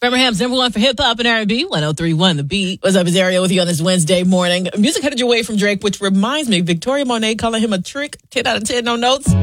Birmingham's number one for hip-hop and R&B, 103.1 The Beat. What's up, it's Ariel with you on this Wednesday morning. Music headed your way from Drake, which reminds me, Victoria Monet calling him a trick, 10 out of 10, no notes.